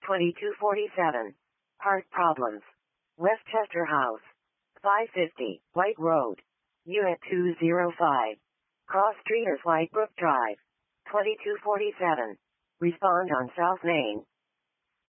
2247. Heart problems. Westchester House. 550, White Road. Unit 205. Cross Street or Whitebrook Drive. 2247. Respond on South Main.